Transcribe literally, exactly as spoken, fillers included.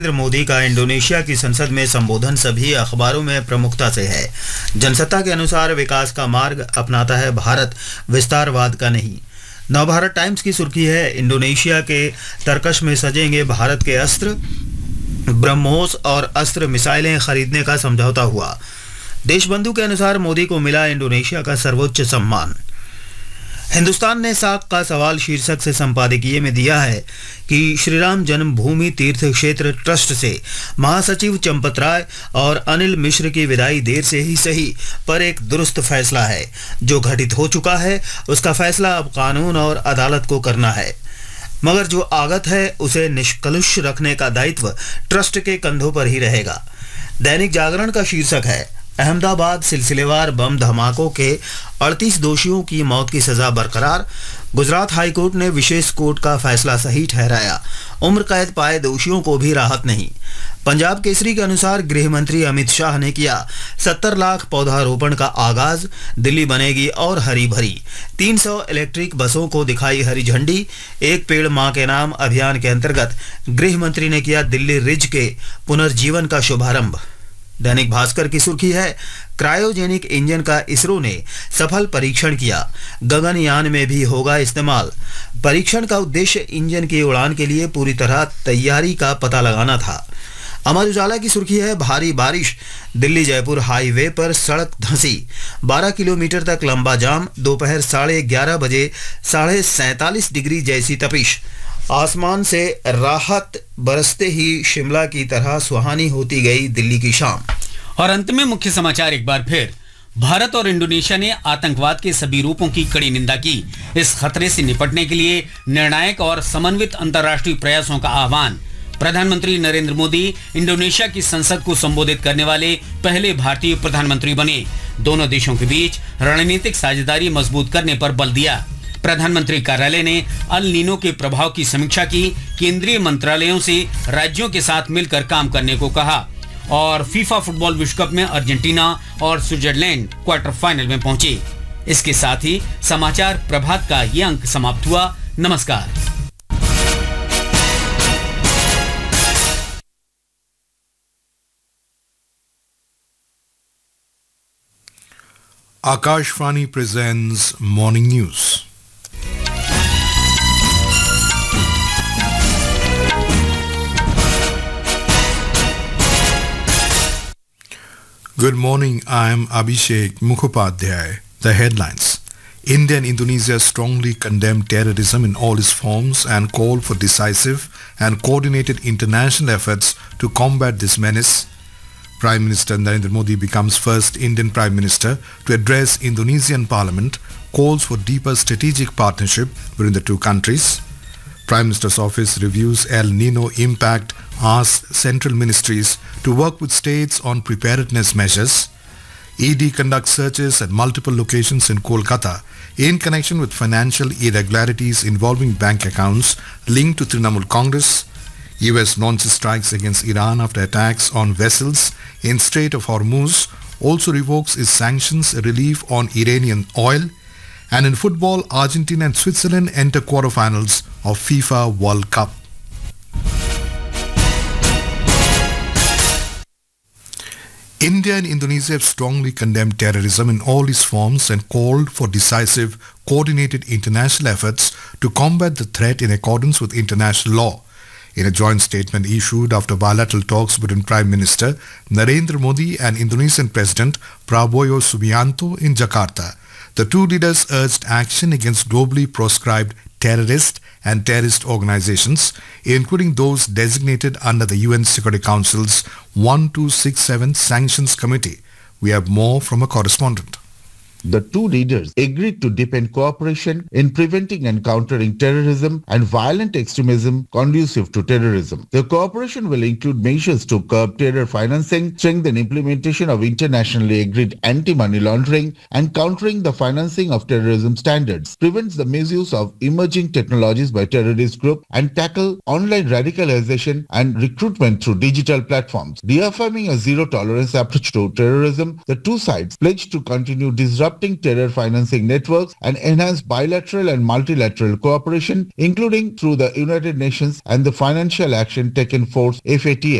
नरेंद्र मोदी का इंडोनेशिया की संसद में संबोधन सभी अखबारों में प्रमुखता से है। जनसत्ता के अनुसार विकास का मार्ग अपनाता है भारत, विस्तारवाद का नहीं। नवभारत टाइम्स की सुर्खी है, इंडोनेशिया के तरकश में सजेंगे भारत के अस्त्र, ब्रह्मोस और अस्त्र मिसाइलें खरीदने का समझौता हुआ। देशबंधु के अनुसार मोदी को मिला इंडोनेशिया का सर्वोच्च सम्मान। हिंदुस्तान ने साख का सवाल शीर्षक से संपादकीय में दिया है कि श्रीराम जन्मभूमि तीर्थ क्षेत्र ट्रस्ट से महासचिव चंपत राय और अनिल मिश्र की विदाई देर से ही सही, पर एक दुरुस्त फैसला है। जो घटित हो चुका है उसका फैसला अब कानून और अदालत को करना है, मगर जो आगत है उसे निष्कलुष रखने का दायित्व ट्रस्ट के कंधों पर ही रहेगा। दैनिक जागरण का शीर्षक है, अहमदाबाद सिलसिलेवार बम धमाकों के अड़तीस दोषियों की मौत की सजा बरकरार। गुजरात हाईकोर्ट ने विशेष कोर्ट का फैसला सही ठहराया, उम्र कैद पाए दोषियों को भी राहत नहीं। पंजाब केसरी के अनुसार गृह मंत्री अमित शाह ने किया सत्तर लाख पौधारोपण का आगाज, दिल्ली बनेगी और हरी भरी। तीन सौ इलेक्ट्रिक बसों को दिखाई हरी झंडी। एक पेड़ मां के नाम अभियान के अंतर्गत गृह मंत्री ने किया दिल्ली रिज के पुनर्जीवन का शुभारंभ। दैनिक भास्कर की सुर्खी है, क्रायोजेनिक इंजन का इसरो ने सफल परीक्षण किया, गगनयान में भी होगा इस्तेमाल। परीक्षण का उद्देश्य इंजन की उड़ान के लिए पूरी तरह तैयारी का पता लगाना था। अमर उजाला की सुर्खी है, भारी बारिश, दिल्ली जयपुर हाईवे पर सड़क धंसी, बारह किलोमीटर तक लंबा जाम। दोपहर साढ़े ग्यारह बजे साढ़े सैंतालीस डिग्री जैसी तपिश। आसमान से राहत बरसते ही शिमला की तरह सुहानी होती गई दिल्ली की शाम। और अंत में मुख्य समाचार एक बार फिर, भारत और इंडोनेशिया ने आतंकवाद के सभी रूपों की कड़ी निंदा की। इस खतरे से निपटने के लिए निर्णायक और समन्वित अंतर्राष्ट्रीय प्रयासों का आह्वान। प्रधानमंत्री नरेंद्र मोदी इंडोनेशिया की संसद को संबोधित करने वाले पहले भारतीय प्रधानमंत्री बने। दोनों देशों के बीच रणनीतिक साझेदारी मजबूत करने पर बल दिया। प्रधानमंत्री कार्यालय ने अल नीनो के प्रभाव की समीक्षा की, केंद्रीय मंत्रालयों से राज्यों के साथ मिलकर काम करने को कहा। और फीफा फुटबॉल विश्व कप में अर्जेंटीना और स्विट्जरलैंड क्वार्टर फाइनल में पहुंचे। इसके साथ ही समाचार प्रभात का ये अंक समाप्त हुआ। नमस्कार। Akashvani presents Morning News. Good morning, I am Abhishek Mukhopadhyay. The headlines. India and Indonesia strongly condemn terrorism in all its forms and call for decisive and coordinated international efforts to combat this menace. Prime Minister Narendra Modi becomes first Indian Prime Minister to address Indonesian Parliament, calls for deeper strategic partnership between the two countries. Prime Minister's office reviews El Nino impact, asks central ministries to work with states on preparedness measures. E D conducts searches at multiple locations in Kolkata in connection with financial irregularities involving bank accounts linked to Trinamool Congress. U S launches strikes against Iran after attacks on vessels in Strait of Hormuz, also revokes its sanctions relief on Iranian oil. And in football, Argentina and Switzerland enter quarterfinals of FIFA World Cup. India and Indonesia have strongly condemned terrorism in all its forms and called for decisive, coordinated international efforts to combat the threat in accordance with international law. In a joint statement issued after bilateral talks between Prime Minister Narendra Modi and Indonesian President Prabowo Subianto in Jakarta, the two leaders urged action against globally proscribed terrorist and terrorist organizations, including those designated under the U N Security Council's one two six seven Sanctions Committee. We have more from a correspondent. The two leaders agreed to deepen cooperation in preventing and countering terrorism and violent extremism conducive to terrorism. The cooperation will include measures to curb terror financing, strengthen implementation of internationally agreed anti-money laundering, and countering the financing of terrorism standards, prevents the misuse of emerging technologies by terrorist groups, and tackle online radicalization and recruitment through digital platforms. Reaffirming a zero-tolerance approach to terrorism, the two sides pledged to continue disrupting disrupting terror financing networks and enhance bilateral and multilateral cooperation, including through the United Nations and the Financial Action Task Force F A T F.